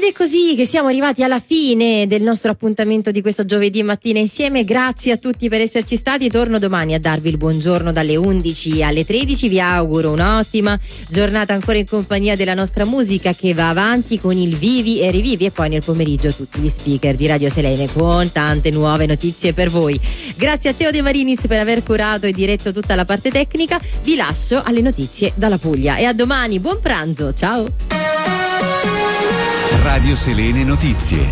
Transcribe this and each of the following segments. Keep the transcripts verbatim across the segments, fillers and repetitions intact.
Ed è così che siamo arrivati alla fine del nostro appuntamento di questo giovedì mattina insieme. Grazie a tutti per esserci stati. Torno domani a darvi il buongiorno dalle undici alle tredici. Vi auguro un'ottima giornata ancora in compagnia della nostra musica che va avanti con il vivi e rivivi, e poi nel pomeriggio tutti gli speaker di Radio Selene con tante nuove notizie per voi. Grazie a Teo De Marinis per aver curato e diretto tutta la parte tecnica. Vi lascio alle notizie dalla Puglia e a domani. Buon pranzo, ciao. Radio Selene Notizie.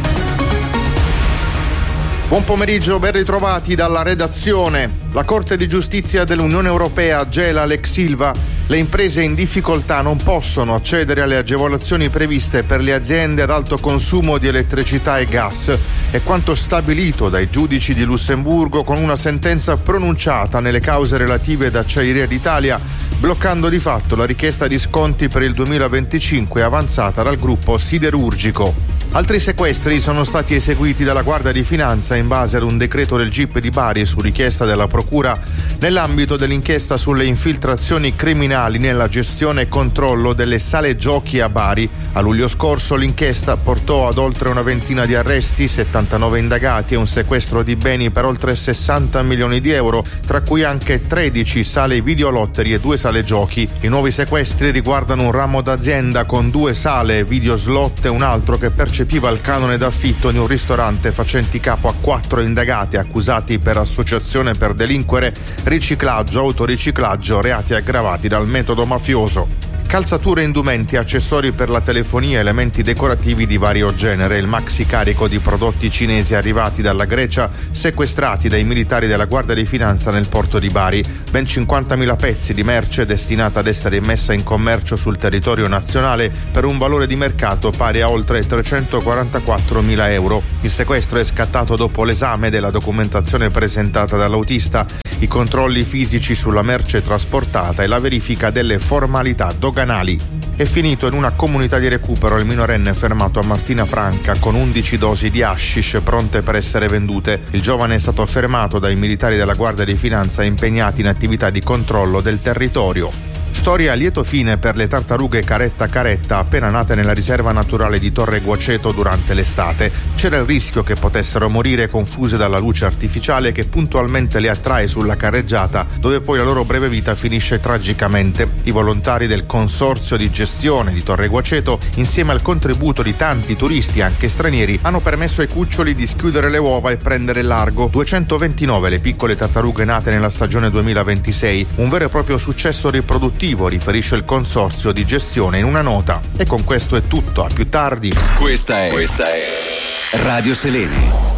Buon pomeriggio, ben ritrovati dalla redazione. La Corte di Giustizia dell'Unione Europea gela l'ex Ilva. Le imprese in difficoltà non possono accedere alle agevolazioni previste per le aziende ad alto consumo di elettricità e gas. È quanto stabilito dai giudici di Lussemburgo con una sentenza pronunciata nelle cause relative ad Acciaieria d'Italia, bloccando di fatto la richiesta di sconti per il duemilaventicinque avanzata dal gruppo siderurgico. Altri sequestri sono stati eseguiti dalla Guardia di Finanza in base ad un decreto del G I P di Bari su richiesta della Procura nell'ambito dell'inchiesta sulle infiltrazioni criminali nella gestione e controllo delle sale giochi a Bari. A luglio scorso l'inchiesta portò ad oltre una ventina di arresti, settantanove indagati e un sequestro di beni per oltre sessanta milioni di euro, tra cui anche tredici sale videolotteri e due sale giochi. I nuovi sequestri riguardano un ramo d'azienda con due sale videoslot e un altro che percepiva il canone d'affitto di un ristorante, facenti capo a quattro indagati accusati per associazione per delinquere, riciclaggio, autoriciclaggio, reati aggravati dal metodo mafioso. Calzature, indumenti, accessori per la telefonia, elementi decorativi di vario genere, il maxi carico di prodotti cinesi arrivati dalla Grecia, sequestrati dai militari della Guardia di Finanza nel porto di Bari, ben cinquantamila pezzi di merce destinata ad essere messa in commercio sul territorio nazionale per un valore di mercato pari a oltre trecentoquarantaquattromila euro. Il sequestro è scattato dopo l'esame della documentazione presentata dall'autista, i controlli fisici sulla merce trasportata e la verifica delle formalità doganali. È finito in una comunità di recupero il minorenne fermato a Martina Franca con undici dosi di hashish pronte per essere vendute. Il giovane è stato fermato dai militari della Guardia di Finanza impegnati in attività di controllo del territorio. Storia a lieto fine per le tartarughe caretta caretta appena nate nella riserva naturale di Torre Guaceto durante l'estate. C'era il rischio che potessero morire confuse dalla luce artificiale che puntualmente le attrae sulla carreggiata, dove poi la loro breve vita finisce tragicamente. I volontari del consorzio di gestione di Torre Guaceto, insieme al contributo di tanti turisti anche stranieri, hanno permesso ai cuccioli di schiudere le uova e prendere largo. duecentoventinove le piccole tartarughe nate nella stagione duemilaventisei, un vero e proprio successo riproduttivo, riferisce il consorzio di gestione in una nota. E con questo è tutto, a più tardi. Questa è, questa è Radio Selene.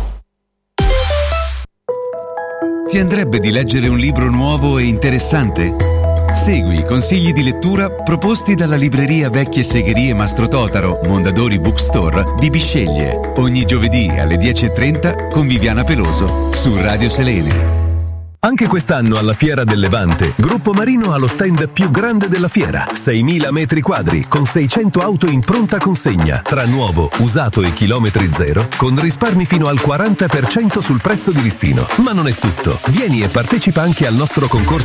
Ti andrebbe di leggere un libro nuovo e interessante? Segui i consigli di lettura proposti dalla libreria Vecchie Segherie Mastro Totaro, Mondadori Bookstore di Bisceglie. Ogni giovedì alle dieci e trenta con Viviana Peloso su Radio Selene. Anche quest'anno alla Fiera del Levante, Gruppo Marino ha lo stand più grande della fiera, seimila metri quadri, con seicento auto in pronta consegna, tra nuovo, usato e chilometri zero, con risparmi fino al quaranta per cento sul prezzo di listino. Ma non è tutto. Vieni e partecipa anche al nostro concorso